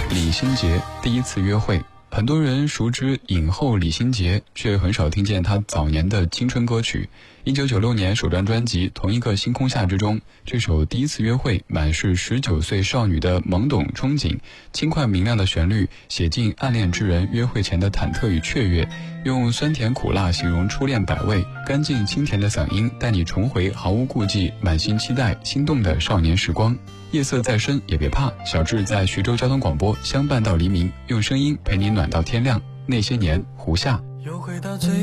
李心洁第一次约会。很多人熟知影后李心洁，却很少听见她早年的青春歌曲。1996年首张专辑《同一个星空下》之中，这首《第一次约会》满是19岁少女的懵懂憧憬，轻快明亮的旋律写尽暗恋之人约会前的忐忑与雀跃，用酸甜苦辣形容初恋百味，干净清甜的嗓音带你重回毫无顾忌、满心期待、心动的少年时光。夜色再深也别怕，小智在徐州交通广播相伴到黎明，用声音陪你暖到天亮。那些年，胡夏。